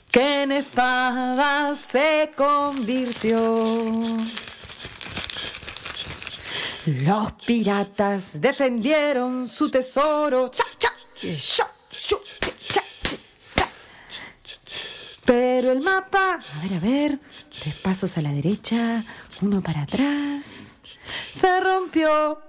que en espada se convirtió. Los piratas defendieron su tesoro. Pero el mapa, a ver, 3 pasos a la derecha, 1 para atrás, se rompió.